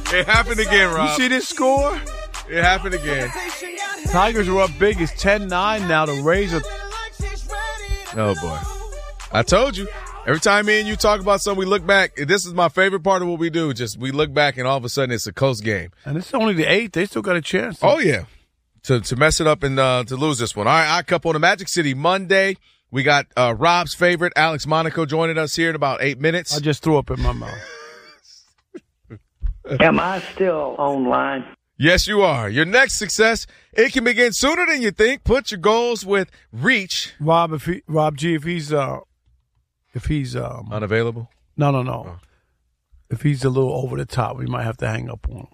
It happened again, Rob. You see this score? It happened again. Tigers are up big. It's 10-9 now. The Rays are. Oh, boy. I told you. Every time me and you talk about something, we look back. This is my favorite part of what we do. Just we look back, and all of a sudden it's a close game. And it's only the 8th. They still got a chance. Oh, yeah. To mess it up and to lose this one. All right, I Cup on the Magic City Monday. We got Rob's favorite, Alex Monaco, joining us here in about 8 minutes. I just threw up in my mouth. Am I still online? Yes, you are. Your next success, it can begin sooner than you think. Put your goals with Reach. Rob G, if he's Unavailable? No. Oh. If he's a little over the top, we might have to hang up on him.